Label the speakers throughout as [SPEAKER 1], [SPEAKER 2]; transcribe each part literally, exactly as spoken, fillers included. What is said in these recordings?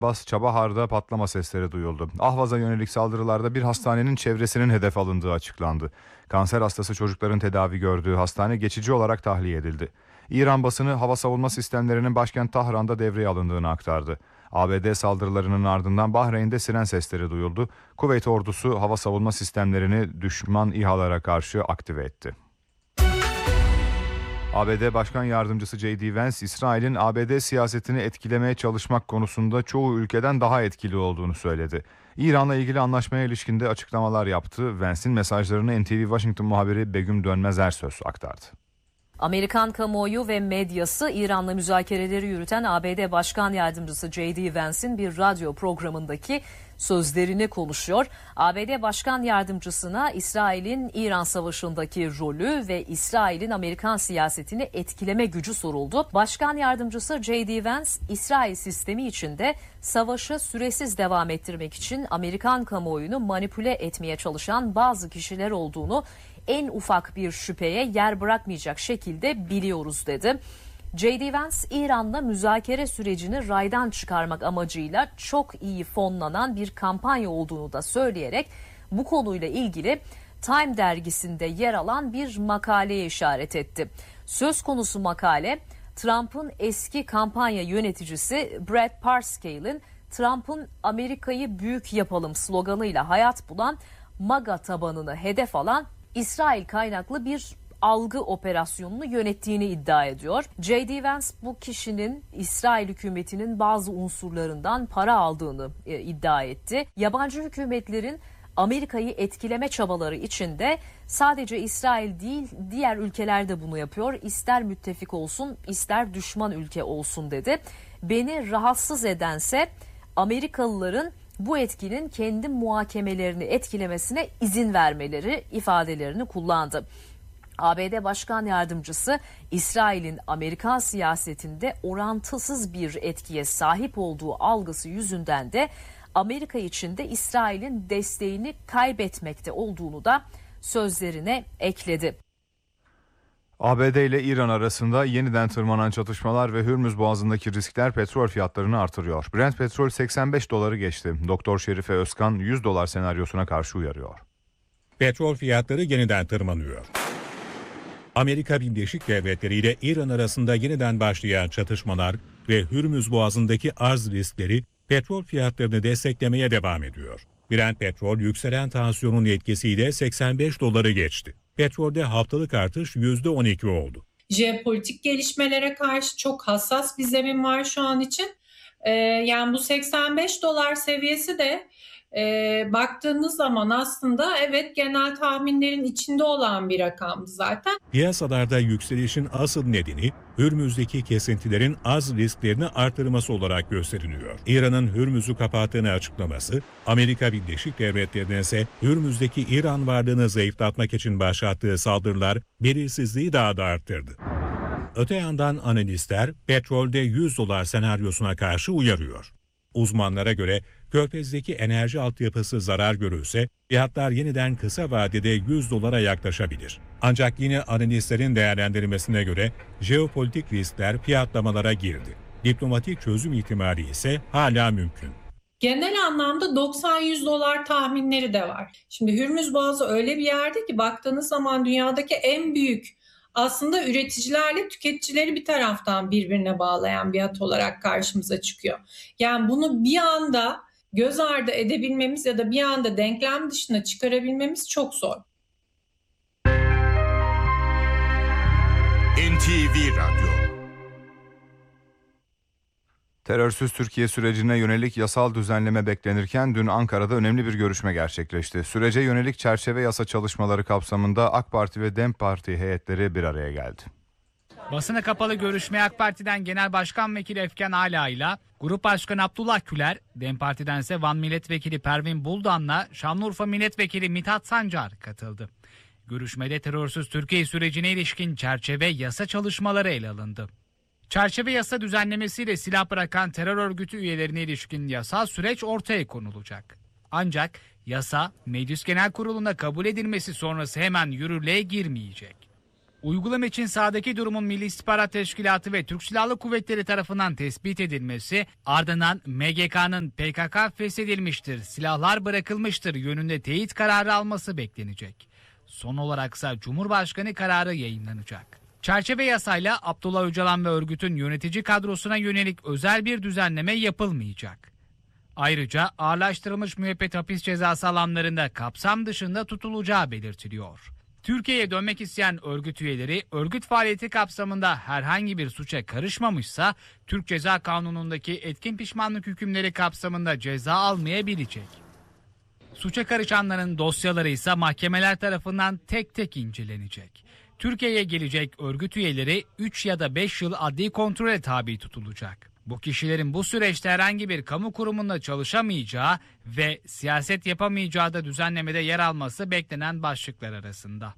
[SPEAKER 1] Bas Çabahar'da patlama sesleri duyuldu. Ahvaz'a yönelik saldırılarda bir hastanenin çevresinin hedef alındığı açıklandı. Kanser hastası çocukların tedavi gördüğü hastane geçici olarak tahliye edildi. İran basını hava savunma sistemlerinin başkent Tahran'da devreye alındığını aktardı. A B D saldırılarının ardından Bahreyn'de siren sesleri duyuldu. Kuveyt ordusu hava savunma sistemlerini düşman İHA'lara karşı aktive etti. A B D Başkan Yardımcısı J D Vance, İsrail'in A B D siyasetini etkilemeye çalışmak konusunda çoğu ülkeden daha etkili olduğunu söyledi. İran'la ilgili anlaşmaya ilişkin de açıklamalar yaptı. Vance'in mesajlarını N T V Washington muhabiri Begüm Dönmez Ersöz aktardı.
[SPEAKER 2] Amerikan kamuoyu ve medyası İran'la müzakereleri yürüten A B D Başkan Yardımcısı J D Vance'in bir radyo programındaki sözlerini konuşuyor. A B D Başkan Yardımcısına İsrail'in İran Savaşı'ndaki rolü ve İsrail'in Amerikan siyasetini etkileme gücü soruldu. Başkan Yardımcısı J D Vance, İsrail sistemi içinde savaşı süresiz devam ettirmek için Amerikan kamuoyunu manipüle etmeye çalışan bazı kişiler olduğunu en ufak bir şüpheye yer bırakmayacak şekilde biliyoruz dedi. J D Vance, İran'la müzakere sürecini raydan çıkarmak amacıyla çok iyi fonlanan bir kampanya olduğunu da söyleyerek bu konuyla ilgili Time dergisinde yer alan bir makaleye işaret etti. Söz konusu makale, Trump'ın eski kampanya yöneticisi Brad Parscale'in Trump'ın Amerika'yı büyük yapalım sloganıyla hayat bulan MAGA tabanını hedef alan İsrail kaynaklı bir algı operasyonunu yönettiğini iddia ediyor. J D Vance bu kişinin İsrail hükümetinin bazı unsurlarından para aldığını e, iddia etti. Yabancı hükümetlerin Amerika'yı etkileme çabaları içinde sadece İsrail değil diğer ülkeler de bunu yapıyor. İster müttefik olsun ister düşman ülke olsun dedi. Beni rahatsız edense Amerikalıların bu etkinin kendi muhakemelerini etkilemesine izin vermeleri ifadelerini kullandı. A B D Başkan Yardımcısı İsrail'in Amerikan siyasetinde orantısız bir etkiye sahip olduğu algısı yüzünden de Amerika için de İsrail'in desteğini kaybetmekte olduğunu da sözlerine ekledi.
[SPEAKER 1] A B D ile İran arasında yeniden tırmanan çatışmalar ve Hürmüz Boğazı'ndaki riskler petrol fiyatlarını artırıyor. Brent petrol seksen beş doları geçti. Doktor Şerife Özkan yüz dolar senaryosuna karşı uyarıyor.
[SPEAKER 3] Petrol fiyatları yeniden tırmanıyor. Amerika Birleşik Devletleri ile İran arasında yeniden başlayan çatışmalar ve Hürmüz Boğazı'ndaki arz riskleri petrol fiyatlarını desteklemeye devam ediyor. Brent petrol yükselen tansiyonun etkisiyle seksen beş doları geçti. Petrolde haftalık artış yüzde on iki oldu.
[SPEAKER 4] Jeopolitik gelişmelere karşı çok hassas bir zemin var şu an için. Ee, yani bu seksen beş dolar seviyesi de e, baktığınız zaman aslında evet genel tahminlerin içinde olan bir rakamdı zaten.
[SPEAKER 3] Piyasalarda yükselişin asıl nedeni Hürmüz'deki kesintilerin az risklerini artırması olarak gösteriliyor. İran'ın Hürmüz'ü kapattığını açıklaması, Amerika Birleşik Devletleri'ne ise Hürmüz'deki İran varlığını zayıflatmak için başlattığı saldırılar belirsizliği daha da arttırdı. Öte yandan analistler petrolde yüz dolar senaryosuna karşı uyarıyor. Uzmanlara göre Körfez'deki enerji altyapısı zarar görürse fiyatlar yeniden kısa vadede yüz dolara yaklaşabilir. Ancak yine analistlerin değerlendirmesine göre jeopolitik riskler fiyatlamalara girdi. Diplomatik çözüm ihtimali ise hala mümkün.
[SPEAKER 4] Genel anlamda doksan yüz dolar tahminleri de var. Şimdi Hürmüz Boğazı öyle bir yerde ki baktığınız zaman dünyadaki en büyük aslında üreticilerle tüketicileri bir taraftan birbirine bağlayan bir hat olarak karşımıza çıkıyor. Yani bunu bir anda göz ardı edebilmemiz ya da bir anda denklem dışına çıkarabilmemiz çok zor.
[SPEAKER 5] N T V Radyo.
[SPEAKER 1] Terörsüz Türkiye sürecine yönelik yasal düzenleme beklenirken dün Ankara'da önemli bir görüşme gerçekleşti. Sürece yönelik çerçeve yasa çalışmaları kapsamında AK Parti ve DEM Parti heyetleri bir araya geldi.
[SPEAKER 6] Basına kapalı görüşmeye AK Parti'den Genel Başkan Vekili Efkan Ala ile Grup Başkanı Abdullah Küler, DEM Parti'den ise Van Milletvekili Pervin Buldan'la Şanlıurfa Milletvekili Mithat Sancar katıldı. Görüşmede terörsüz Türkiye sürecine ilişkin çerçeve yasa çalışmaları ele alındı. Çerçeve yasa düzenlemesiyle silah bırakan terör örgütü üyelerine ilişkin yasal süreç ortaya konulacak. Ancak yasa Meclis Genel Kurulu'nda kabul edilmesi sonrası hemen yürürlüğe girmeyecek. Uygulama için sahadaki durumun Milli İstihbarat Teşkilatı ve Türk Silahlı Kuvvetleri tarafından tespit edilmesi, ardından M G K'nın P K K feshedilmiştir, silahlar bırakılmıştır yönünde teyit kararı alması beklenecek. Son olaraksa Cumhurbaşkanı kararı yayınlanacak. Çerçeve yasayla Abdullah Öcalan ve örgütün yönetici kadrosuna yönelik özel bir düzenleme yapılmayacak. Ayrıca ağırlaştırılmış müebbet hapis cezası alanlarında kapsam dışında tutulacağı belirtiliyor. Türkiye'ye dönmek isteyen örgüt üyeleri örgüt faaliyeti kapsamında herhangi bir suça karışmamışsa Türk Ceza Kanunu'ndaki etkin pişmanlık hükümleri kapsamında ceza almayabilecek. Suça karışanların dosyaları ise mahkemeler tarafından tek tek incelenecek. Türkiye'ye gelecek örgüt üyeleri üç ya da beş yıl adli kontrole tabi tutulacak. Bu kişilerin bu süreçte herhangi bir kamu kurumunda çalışamayacağı ve siyaset yapamayacağı da düzenlemede yer alması beklenen başlıklar arasında.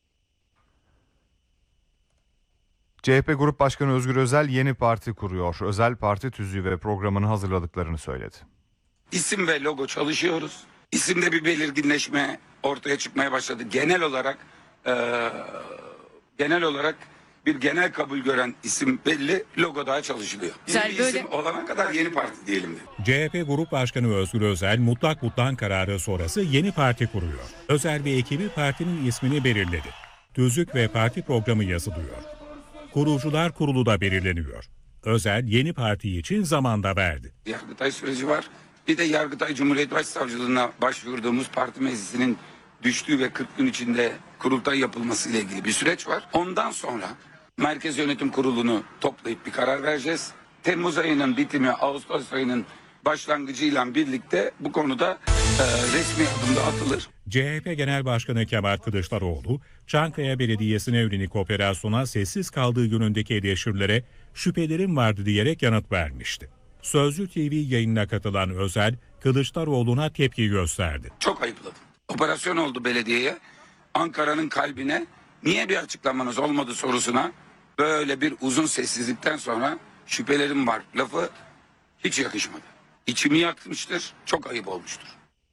[SPEAKER 1] C H P Grup Başkanı Özgür Özel yeni parti kuruyor. Özel parti tüzüğü ve programını hazırladıklarını söyledi.
[SPEAKER 5] İsim ve logo çalışıyoruz. İsimde bir belirginleşme ortaya çıkmaya başladı. Genel olarak e, genel olarak bir genel kabul gören isim belli, logo daha çalışılıyor. Yeni bir isim olana kadar yeni parti diyelim de.
[SPEAKER 3] C H P Grup Başkanı Özgür Özel mutlak mutlak kararı sonrası yeni parti kuruyor. Özel ve ekibi partinin ismini belirledi. Tüzük ve parti programı yazılıyor. Kurucular kurulu da belirleniyor. Özel yeni parti için zaman da verdi.
[SPEAKER 5] Yargıtay süreci var. Bir de Yargıtay Cumhuriyet Başsavcılığına başvurduğumuz parti meclisinin düştüğü ve kırk gün içinde kurultay yapılması ile ilgili bir süreç var. Ondan sonra Merkez Yönetim Kurulu'nu toplayıp bir karar vereceğiz. Temmuz ayının bitimi, Ağustos ayının başlangıcıyla birlikte bu konuda e, resmi adımda atılır.
[SPEAKER 3] C H P Genel Başkanı Kemal Kılıçdaroğlu, Çankaya Belediyesi'ne yönelik operasyona sessiz kaldığı yönündeki eleştirilere şüphelerim vardı diyerek yanıt vermişti. Sözcü T V yayınına katılan Özel, Kılıçdaroğlu'na tepki gösterdi.
[SPEAKER 5] Çok ayıpladım. Operasyon oldu belediyeye. Ankara'nın kalbine niye bir açıklamanız olmadı sorusuna böyle bir uzun sessizlikten sonra şüphelerim var lafı hiç yakışmadı. İçimi yakmıştır, çok ayıp olmuştur.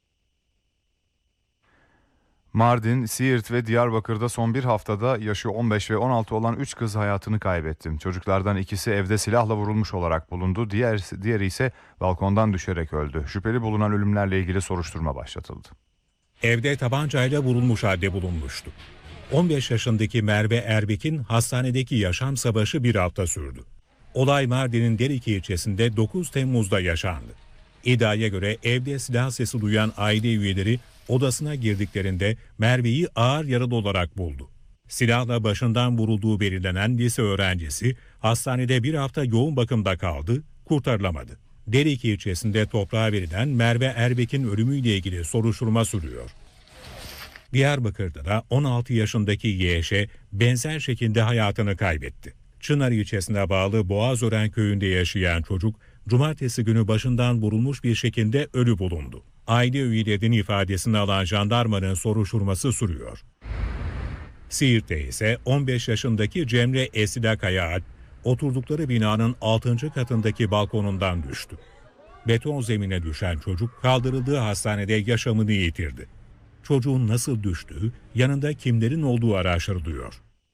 [SPEAKER 1] Mardin, Siirt ve Diyarbakır'da son bir haftada yaşı on beş ve on altı olan üç kız hayatını kaybetti. Çocuklardan ikisi evde silahla vurulmuş olarak bulundu. Diğer, diğeri ise balkondan düşerek öldü. Şüpheli bulunan ölümlerle ilgili soruşturma başlatıldı.
[SPEAKER 3] Evde tabancayla vurulmuş halde bulunmuştu. on beş yaşındaki Merve Erbek'in hastanedeki yaşam savaşı bir hafta sürdü. Olay Mardin'in Derike ilçesinde dokuz Temmuz'da yaşandı. İddiaya göre evde silah sesi duyan aile üyeleri odasına girdiklerinde Merve'yi ağır yaralı olarak buldu. Silahla başından vurulduğu belirlenen lise öğrencisi hastanede bir hafta yoğun bakımda kaldı, kurtarılamadı. Derike ilçesinde toprağa verilen Merve Erbek'in ölümüyle ilgili soruşturma sürüyor. Diyarbakır'da da on altı yaşındaki Y Ş benzer şekilde hayatını kaybetti. Çınar ilçesine bağlı Boğazören köyünde yaşayan çocuk, cumartesi günü başından vurulmuş bir şekilde ölü bulundu. Aile üyelerinin ifadesini alan jandarmanın soruşturması sürüyor. Siirt'te ise on beş yaşındaki Cemre Esila Kayaalp, oturdukları binanın altıncı katındaki balkonundan düştü. Beton zemine düşen çocuk kaldırıldığı hastanede yaşamını yitirdi. Çocuğun nasıl düştüğü, yanında kimlerin olduğu araştırılıyor.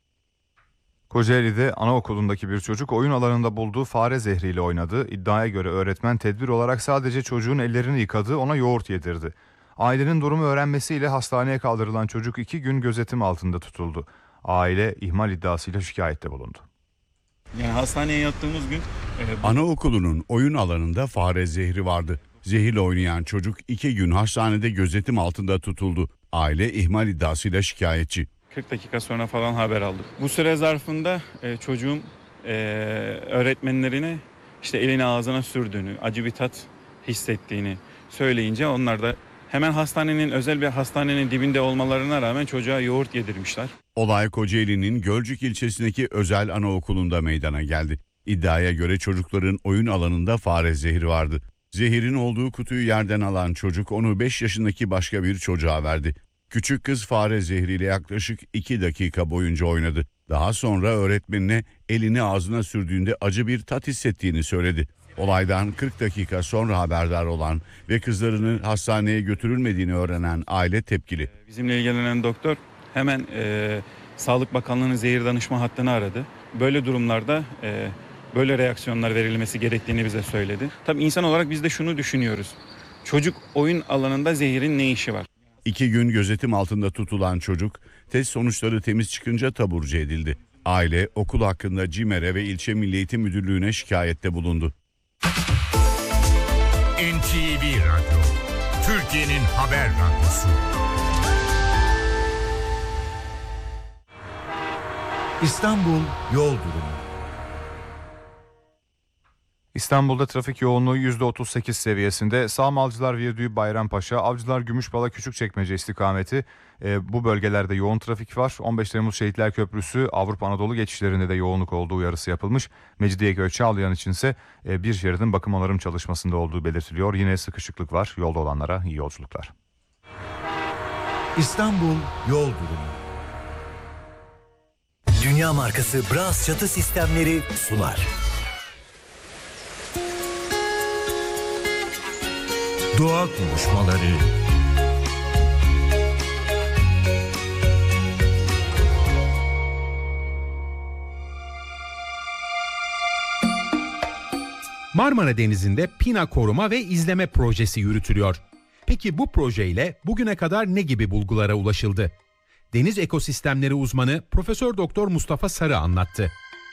[SPEAKER 1] Kocaeli'de anaokulundaki bir çocuk oyun alanında bulduğu fare zehriyle oynadı. İddiaya göre öğretmen tedbir olarak sadece çocuğun ellerini yıkadı, ona yoğurt yedirdi. Ailenin durumu öğrenmesiyle hastaneye kaldırılan çocuk iki gün gözetim altında tutuldu. Aile ihmal iddiasıyla şikayette bulundu.
[SPEAKER 7] Yani hastaneye yattığımız gün... E, bu...
[SPEAKER 8] Anaokulunun oyun alanında fare zehri vardı. Zehirle oynayan çocuk iki gün hastanede gözetim altında tutuldu. Aile ihmal iddiasıyla şikayetçi.
[SPEAKER 7] kırk dakika sonra falan haber aldık. Bu süre zarfında e, çocuğun e, öğretmenlerine işte elini ağzına sürdüğünü, acı bir tat hissettiğini söyleyince onlar da hemen hastanenin, özel bir hastanenin dibinde olmalarına rağmen çocuğa yoğurt yedirmişler.
[SPEAKER 8] Olay Kocaeli'nin Gölcük ilçesindeki özel anaokulunda meydana geldi. İddiaya göre çocukların oyun alanında fare zehri vardı. Zehirin olduğu kutuyu yerden alan çocuk onu beş yaşındaki başka bir çocuğa verdi. Küçük kız fare zehriyle yaklaşık iki dakika boyunca oynadı. Daha sonra öğretmenine elini ağzına sürdüğünde acı bir tat hissettiğini söyledi. Olaydan kırk dakika sonra haberdar olan ve kızlarının hastaneye götürülmediğini öğrenen aile tepkili.
[SPEAKER 7] Bizimle ilgilenen doktor hemen e, Sağlık Bakanlığı'nın zehir danışma hattını aradı. Böyle durumlarda e, böyle reaksiyonlar verilmesi gerektiğini bize söyledi. Tabii insan olarak biz de şunu düşünüyoruz. Çocuk oyun alanında zehirin ne işi var?
[SPEAKER 8] İki gün gözetim altında tutulan çocuk test sonuçları temiz çıkınca taburcu edildi. Aile okul hakkında CİMER'e ve ilçe Milli Eğitim Müdürlüğü'ne şikayette bulundu.
[SPEAKER 9] N T V Radyo, Türkiye'nin haber radyosu. İstanbul yol durumu.
[SPEAKER 1] İstanbul'da trafik yoğunluğu yüzde otuz sekiz seviyesinde. Sağmalcılar Viyadüğü Bayrampaşa, Avcılar Gümüşbala Küçükçekmece istikameti e, bu bölgelerde yoğun trafik var. on beş Temmuz Şehitler Köprüsü Avrupa Anadolu geçişlerinde de yoğunluk olduğu uyarısı yapılmış. Mecidiyeköy Çağlayan içinse e, bir şeridin bakım onarım çalışmasında olduğu belirtiliyor. Yine sıkışıklık var. Yolda olanlara iyi yolculuklar.
[SPEAKER 9] İstanbul yol durumu.
[SPEAKER 10] Dünya markası Bras çatı sistemleri sunar.
[SPEAKER 9] Doğa konuşmaları.
[SPEAKER 11] Marmara Denizi'nde Pina Koruma ve İzleme Projesi yürütülüyor. Peki bu projeyle bugüne kadar ne gibi bulgulara ulaşıldı? Deniz ekosistemleri uzmanı Profesör Doktor Mustafa Sarı anlattı.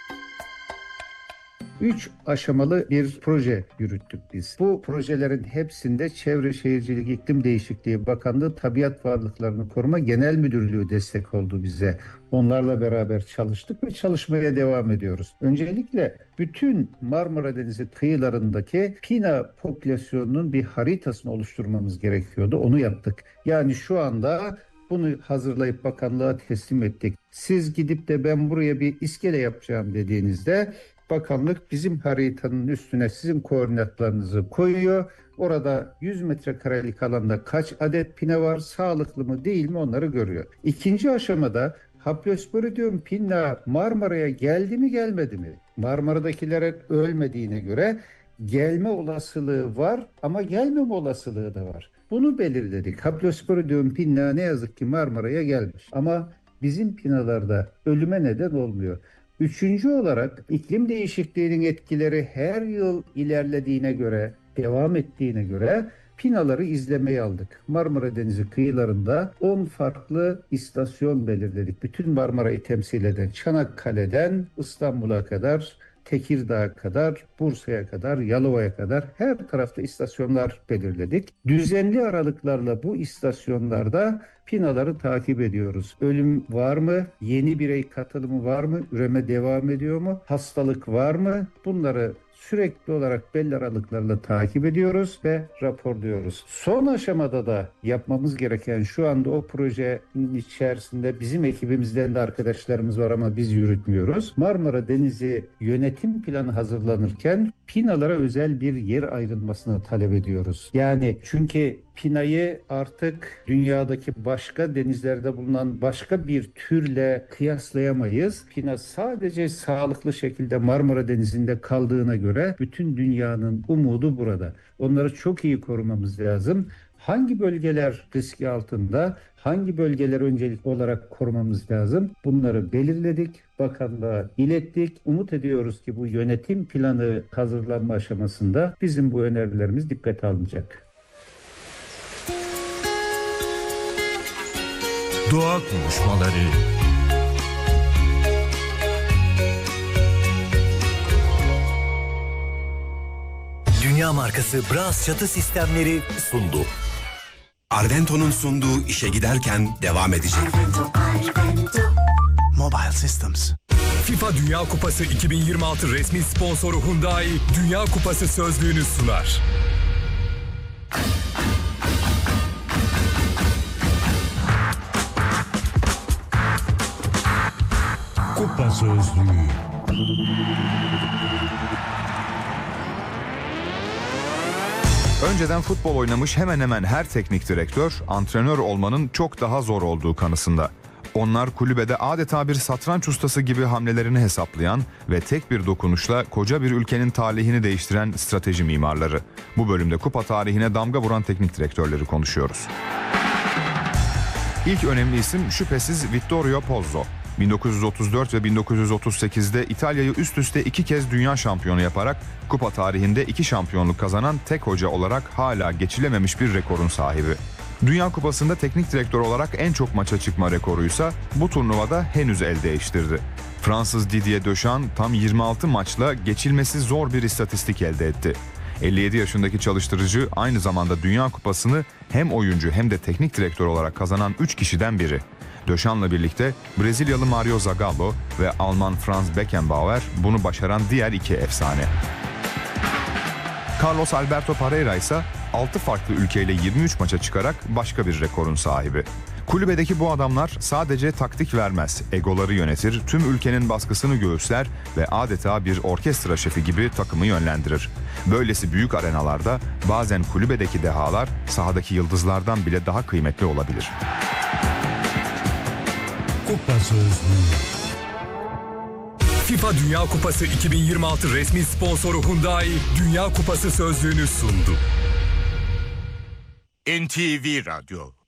[SPEAKER 12] Üç aşamalı bir proje yürüttük biz. Bu projelerin hepsinde Çevre Şehircilik İklim Değişikliği Bakanlığı Tabiat Varlıklarını Koruma Genel Müdürlüğü destek oldu bize. Onlarla beraber çalıştık ve çalışmaya devam ediyoruz. Öncelikle bütün Marmara Denizi kıyılarındaki pina popülasyonunun bir haritasını oluşturmamız gerekiyordu. Onu yaptık. Yani şu anda bunu hazırlayıp bakanlığa teslim ettik. Siz gidip de ben buraya bir iskele yapacağım dediğinizde bakanlık bizim haritanın üstüne sizin koordinatlarınızı koyuyor. Orada yüz metrekarelik alanda kaç adet pina var, sağlıklı mı değil mi onları görüyor. İkinci aşamada Haplosporidium pinna Marmara'ya geldi mi gelmedi mi? Marmara'dakilerin ölmediğine göre gelme olasılığı var ama gelmeme olasılığı da var. Bunu belirledik. Haplosporidium pinna ne yazık ki Marmara'ya gelmiş ama bizim pinalarda ölüme neden olmuyor. Üçüncü olarak iklim değişikliğinin etkileri her yıl ilerlediğine göre, devam ettiğine göre pinaları izlemeye aldık. Marmara Denizi kıyılarında on farklı istasyon belirledik. Bütün Marmara'yı temsil eden Çanakkale'den İstanbul'a kadar, Tekirdağ'a kadar, Bursa'ya kadar, Yalova'ya kadar her tarafta istasyonlar belirledik. Düzenli aralıklarla bu istasyonlarda pinaları takip ediyoruz. Ölüm var mı? Yeni birey katılımı var mı? Üreme devam ediyor mu? Hastalık var mı? Bunları sürekli olarak belli aralıklarla takip ediyoruz ve raporluyoruz. Son aşamada da yapmamız gereken şu anda o projenin içerisinde bizim ekibimizden de arkadaşlarımız var ama biz yürütmüyoruz. Marmara Denizi yönetim planı hazırlanırken pinalara özel bir yer ayrılmasını talep ediyoruz. Yani çünkü pinayı artık dünyadaki başka denizlerde bulunan başka bir türle kıyaslayamayız. Pina sadece sağlıklı şekilde Marmara Denizi'nde kaldığına göre bütün dünyanın umudu burada. Onları çok iyi korumamız lazım. Hangi bölgeler riski altında, hangi bölgeler öncelikli olarak korumamız lazım? Bunları belirledik, bakanlığa ilettik. Umut ediyoruz ki bu yönetim planı hazırlanma aşamasında bizim bu önerilerimiz dikkate alınacak.
[SPEAKER 9] Doğa konuşmaları.
[SPEAKER 10] Dünya markası Bras çatı sistemleri sundu.
[SPEAKER 13] Arvento'nun sunduğu işe giderken devam edecek.
[SPEAKER 14] Arvento, Arvento.
[SPEAKER 13] Mobile Systems.
[SPEAKER 15] FIFA Dünya Kupası iki bin yirmi altı resmi sponsoru Hyundai Dünya Kupası sözlüğünü sunar.
[SPEAKER 9] Kupa sözlüğü.
[SPEAKER 1] Önceden futbol oynamış hemen hemen her teknik direktör, antrenör olmanın çok daha zor olduğu kanısında. Onlar kulübede adeta bir satranç ustası gibi hamlelerini hesaplayan ve tek bir dokunuşla koca bir ülkenin talihini değiştiren strateji mimarları. Bu bölümde kupa tarihine damga vuran teknik direktörleri konuşuyoruz. İlk önemli isim şüphesiz Vittorio Pozzo. bin dokuz yüz otuz dört ve bin dokuz yüz otuz sekizde İtalya'yı üst üste iki kez dünya şampiyonu yaparak kupa tarihinde iki şampiyonluk kazanan tek hoca olarak hala geçilememiş bir rekorun sahibi. Dünya Kupası'nda teknik direktör olarak en çok maça çıkma rekoruysa bu turnuvada henüz el değiştirdi. Fransız Didier Deschamps tam yirmi altı maçla geçilmesi zor bir istatistik elde etti. elli yedi yaşındaki çalıştırıcı aynı zamanda Dünya Kupası'nı hem oyuncu hem de teknik direktör olarak kazanan üç kişiden biri. Dechamps'la birlikte Brezilyalı Mario Zagallo ve Alman Franz Beckenbauer bunu başaran diğer iki efsane. Carlos Alberto Parreira ise altı farklı ülkeyle yirmi üç maça çıkarak başka bir rekorun sahibi. Kulübedeki bu adamlar sadece taktik vermez, egoları yönetir, tüm ülkenin baskısını göğüsler ve adeta bir orkestra şefi gibi takımı yönlendirir. Böylesi büyük arenalarda bazen kulübedeki dehalar sahadaki yıldızlardan bile daha kıymetli olabilir.
[SPEAKER 10] Kupa Sözlüğü.
[SPEAKER 15] FIFA Dünya Kupası iki bin yirmi altı resmi sponsoru Hyundai Dünya Kupası sözlüğünü sundu.
[SPEAKER 9] N T V Radyo